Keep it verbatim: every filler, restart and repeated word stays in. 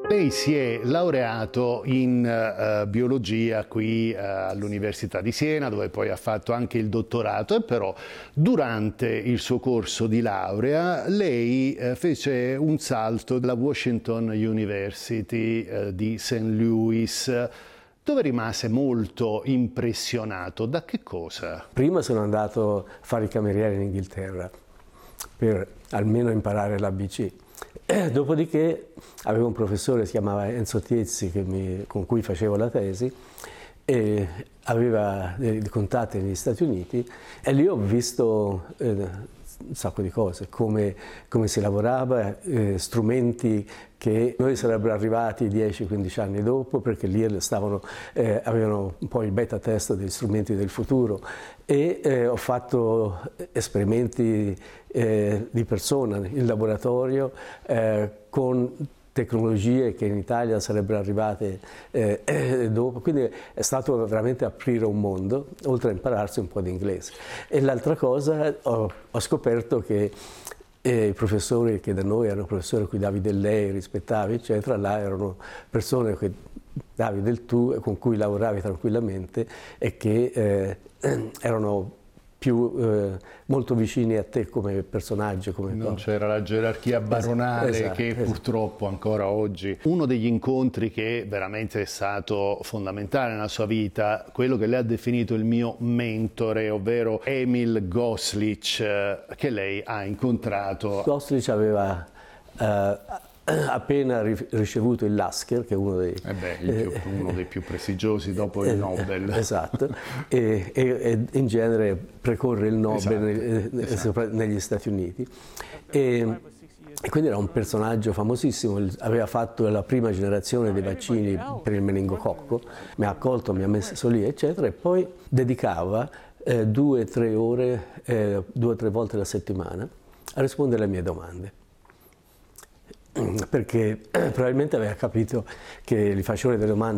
Lei si è laureato in uh, biologia qui uh, all'Università di Siena, dove poi ha fatto anche il dottorato, e però durante il suo corso di laurea lei uh, fece un salto alla Washington University uh, di Saint Louis, dove rimase molto impressionato. Da che cosa? Prima sono andato a fare il cameriere in Inghilterra per almeno imparare l'A B C. Dopodiché avevo un professore che si chiamava Enzo Tiezzi, che mi, con cui facevo la tesi, e aveva dei contatti negli Stati Uniti, e lì ho visto eh, un sacco di cose, come, come si lavorava, eh, strumenti che noi sarebbero arrivati dieci quindici anni dopo, perché lì stavano, eh, avevano un po' il beta test degli strumenti del futuro, e eh, ho fatto esperimenti eh, di persona in laboratorio eh, con tecnologie che in Italia sarebbero arrivate eh, eh, dopo, quindi è stato veramente aprire un mondo, oltre a impararsi un po' di inglese. E l'altra cosa, ho, ho scoperto che eh, i professori che da noi erano professori cui davi del lei, rispettavi, eccetera, là erano persone che davi del tu, con cui lavoravi tranquillamente e che eh, erano più, eh, molto vicini a te come personaggio. Come non c'era la gerarchia baronale, esatto, che esatto. Purtroppo ancora oggi. Uno degli incontri che veramente è stato fondamentale nella sua vita, quello che lei ha definito il mio mentore, ovvero Emil Goslic, che lei ha incontrato. Goslic aveva eh, appena ricevuto il Lasker, che è uno dei, eh beh, più, uno dei più prestigiosi dopo il Nobel. Esatto, e, e, e in genere precorre il Nobel, esatto, esatto. negli Stati Uniti. E, e quindi era un personaggio famosissimo, aveva fatto la prima generazione dei vaccini per il meningococco, mi ha accolto, mi ha messo lì, eccetera, e poi dedicava eh, due o tre ore, eh, due o tre volte alla settimana a rispondere alle mie domande. Perché probabilmente aveva capito che gli facevo delle domande